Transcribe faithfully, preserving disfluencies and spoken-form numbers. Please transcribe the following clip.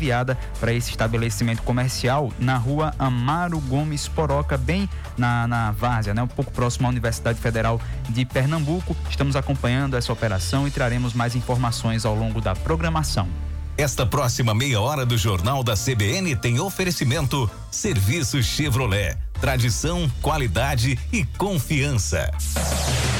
enviada para esse estabelecimento comercial na rua Amaro Gomes Poroca, bem na, na Várzea, né? Um pouco próximo à Universidade Federal de Pernambuco. Estamos acompanhando essa operação e traremos mais informações ao longo da programação. Esta próxima meia hora do Jornal da C B N tem oferecimento Serviço Chevrolet, tradição, qualidade e confiança.